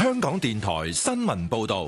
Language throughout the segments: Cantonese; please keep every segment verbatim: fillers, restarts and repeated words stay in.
香港電台新聞報道。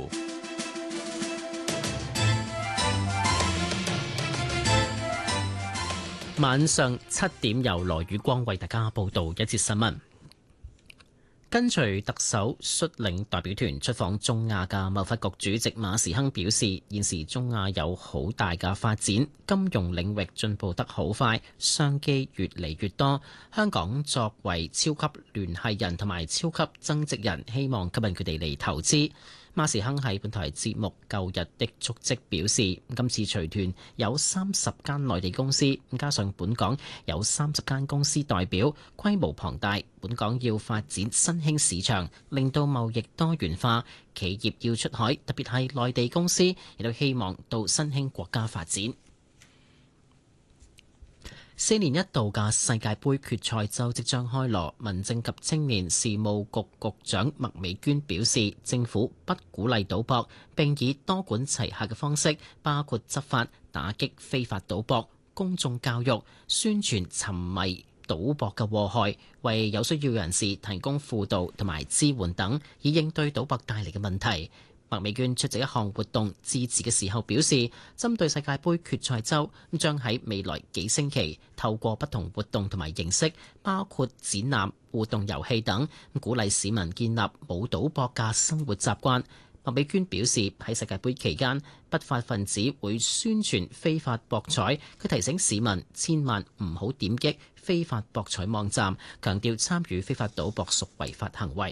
晚上七點由羅宇光為大家報道一節新聞。跟隨特首率領代表團出訪中亞嘅貿發局主席馬時亨表示，現時中亞有好大嘅發展，金融領域進步得好快，商機越嚟越多。香港作為超級聯繫人同埋超級增值人，希望吸引佢哋嚟投資。馬時亨喺本台節目《舊日的足跡》表示，今次隨團有三十間內地公司，加上本港有三十間公司代表，規模龐大。本港要發展新興市場，令到貿易多元化，企業要出海，特別係內地公司，亦都希望到新興國家發展。四年一度嘅世界盃決賽周即將開鑼，民政及青年事務局局長麥美娟表示，政府不鼓勵賭博，並以多管齊下嘅方式，包括執法、打擊非法賭博、公眾教育、宣傳沉迷賭博嘅禍害，為有需要人士提供輔導同埋支援等，以應對賭博帶嚟嘅問題。麥美娟出席一項活動致辭嘅時候表示，針對世界盃決賽周，將喺未來幾星期透過不同活動同埋形式，包括展覽、互動遊戲等，鼓勵市民建立冇賭博嘅生活習慣。麥美娟表示，喺世界盃期間，不法分子會宣傳非法博彩，佢提醒市民千萬唔好點擊非法博彩網站，強調參與非法賭博屬違法行為。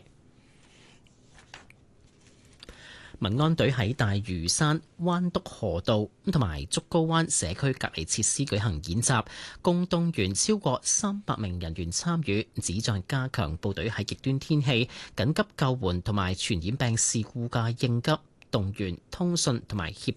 民安隊喺大嶼山灣篤河道同埋竹篙灣社區隔離設施舉行演習，共動員超過三百名人員參與，旨在加強部隊喺極端天氣、緊急救援同埋傳染病事故嘅應急、動員、通訊同埋協